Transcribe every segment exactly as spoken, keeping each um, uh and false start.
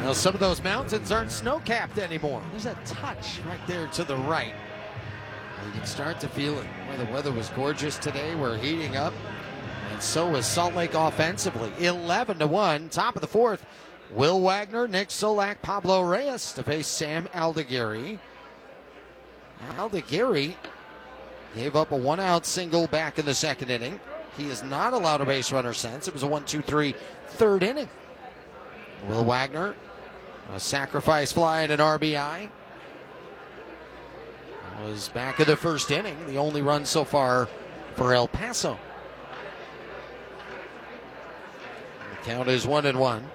Well, some of those mountains aren't snow-capped anymore. There's a touch right there to the right. You can start to feel it. Well, the weather was gorgeous today. We're heating up. And so is Salt Lake offensively. eleven to one, top of the fourth. Will Wagner, Nick Solak, Pablo Reyes to face Sam Aldigueri. Aldigueri gave up a one-out single back in the second inning. He is not allowed a base runner since. It was a one two three third inning. Will Wagner, a sacrifice fly and an R B I. Was back in the first inning, the only run so far for El Paso. The count is one and one.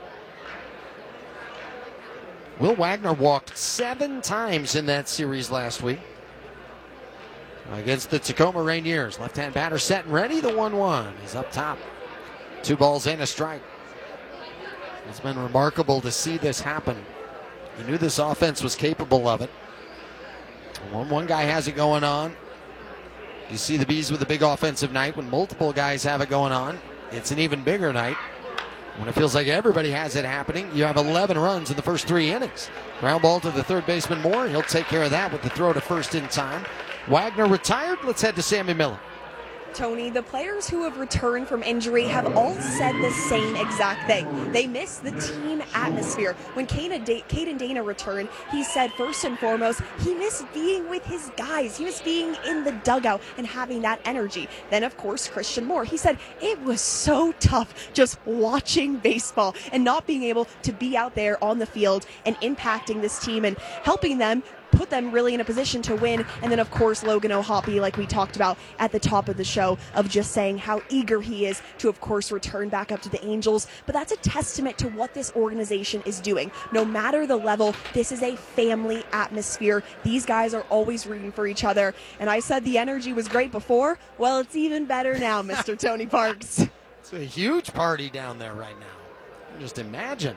Will Wagner walked seven times in that series last week against the Tacoma Rainiers. Left-hand batter set and ready. The one one is up top. Two balls and a strike. It's been remarkable to see this happen. You knew this offense was capable of it. When one guy has it going on, you see the Bees with a big offensive night. When multiple guys have it going on, it's an even bigger night. When it feels like everybody has it happening, you have eleven runs in the first three innings. Ground ball to the third baseman Moore. He'll take care of that with the throw to first in time. Wagner retired. Let's head to Sammy Miller. Tony, the players who have returned from injury have all said the same exact thing. They miss the team atmosphere. When Caden Dana returned, he said first and foremost, he missed being with his guys. He missed being in the dugout and having that energy. Then, of course, Christian Moore. He said it was so tough just watching baseball and not being able to be out there on the field and impacting this team and helping them put them really in a position to win. And then, of course, Logan O'Hoppe, like we talked about at the top of the show, of just saying how eager he is to, of course, return back up to the Angels. But that's a testament to what this organization is doing. No matter the level, this is a family atmosphere. These guys are always rooting for each other. And I said the energy was great before. Well, it's even better now, Mister Tony Parks. It's a huge party down there right now. Just imagine.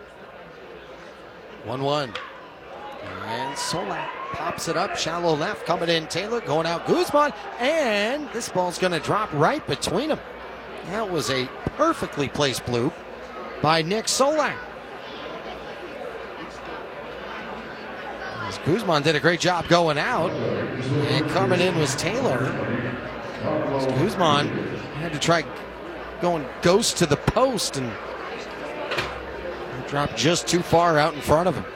one one. And Solak pops it up, shallow left, coming in Taylor, going out Guzman, and this ball's going to drop right between them. That was a perfectly placed bloop by Nick Solak. As Guzman did a great job going out, and coming in was Taylor. As Guzman had to try going ghost to the post and dropped just too far out in front of him.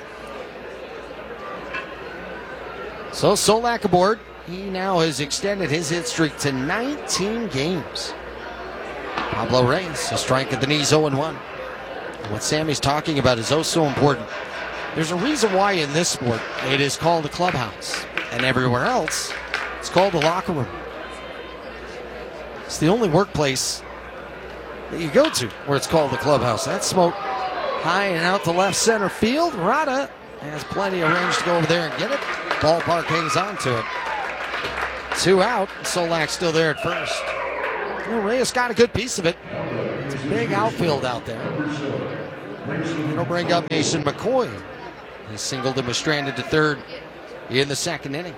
So Solak aboard. He now has extended his hit streak to nineteen games. Pablo Reyes, a strike at the knees, oh and one. And what Sammy's talking about is oh so important. There's a reason why in this sport it is called a clubhouse, and everywhere else it's called a locker room. It's the only workplace that you go to where it's called the clubhouse. That smoke high and out to left center field. Rada has plenty of range to go over there and get it. Ballpark hangs on to it. Two out. Solak still there at first. Well, Reyes got a good piece of it. It's a big outfield out there. It'll bring up Mason McCoy. He singled and was stranded to third in the second inning.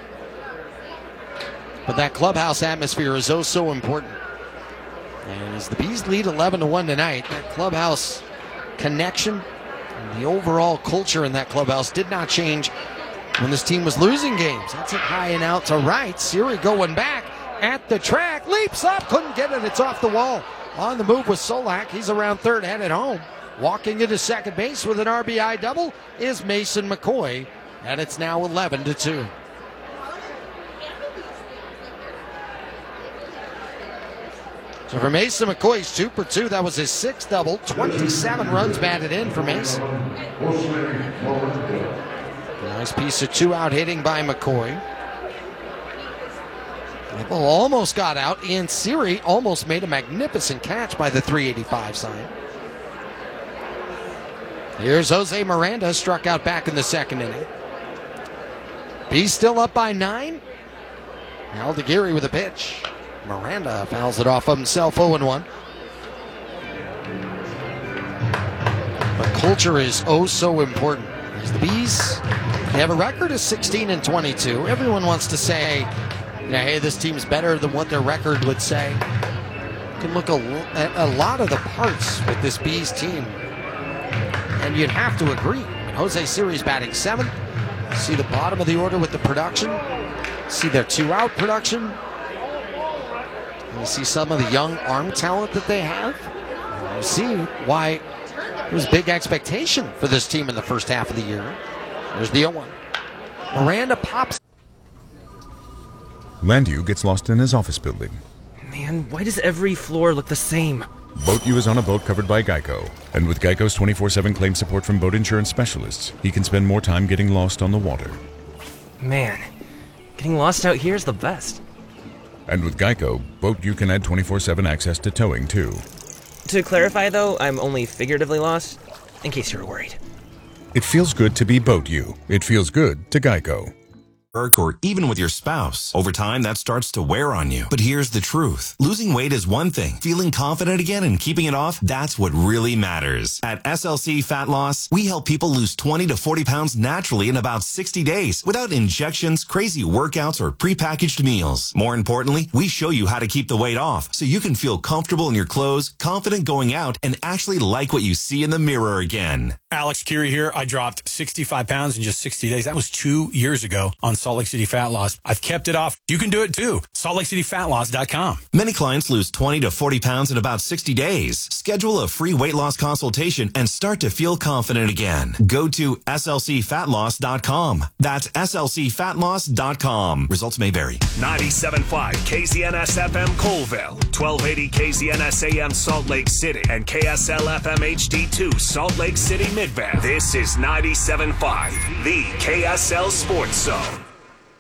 But that clubhouse atmosphere is oh so important. And as the Bees lead eleven to one tonight, that clubhouse connection and the overall culture in that clubhouse did not change when this team was losing games. That's it high and out to right. Siri going back at the track. Leaps up. Couldn't get it. It's off the wall. On the move with Solak. He's around third, headed home. Walking into second base with an R B I double is Mason McCoy. And it's now eleven to two. So for Mason McCoy, he's two for two. That was his sixth double. twenty-seven runs batted in for Mason. Nice piece of two-out hitting by McCoy. The ball almost got out. Ian Siri almost made a magnificent catch by the three eighty-five sign. Here's Jose Miranda, struck out back in the second inning. Bees still up by nine. Aldigueri with a pitch. Miranda fouls it off of himself, oh and one. But culture is oh so important. As the Bees, they have a record of sixteen and twenty-two. Everyone wants to say, yeah, hey, this team's better than what their record would say. You can look a, at a lot of the parts with this Bees team. And you'd have to agree. I mean, Jose Siri's batting seventh. See the bottom of the order with the production. See their two-out production. And you see some of the young arm talent that they have. And you see why there was big expectation for this team in the first half of the year. There's the oh one. Miranda pops. Landu gets lost in his office building. Man, why does every floor look the same? BoatU is on a boat covered by Geico, and with Geico's twenty-four seven claim support from boat insurance specialists, he can spend more time getting lost on the water. Man, getting lost out here is the best. And with Geico, BoatU can add twenty-four seven access to towing too. To clarify though, I'm only figuratively lost, in case you were worried. It feels good to be BoatU. It feels good to Geico. Work or even with your spouse. Over time, that starts to wear on you. But here's the truth. Losing weight is one thing. Feeling confident again and keeping it off, that's what really matters. At S L C Fat Loss, we help people lose twenty to forty pounds naturally in about sixty days without injections, crazy workouts, or prepackaged meals. More importantly, we show you how to keep the weight off so you can feel comfortable in your clothes, confident going out, and actually like what you see in the mirror again. Alex Curie here. I dropped sixty-five pounds in just sixty days. That was two years ago on Salt Lake City Fat Loss. I've kept it off. You can do it too. Salt Lake City Fat Loss dot com. Many clients lose twenty to forty pounds in about sixty days. Schedule a free weight loss consultation and start to feel confident again. Go to S L C Fat Loss dot com. That's S L C Fat Loss dot com. Results may vary. ninety-seven point five K Z N S F M Colville, twelve eighty K Z N S A M Salt Lake City, and K S L F M H D two Salt Lake City Midvale. This is ninety-seven point five, the K S L Sports Zone.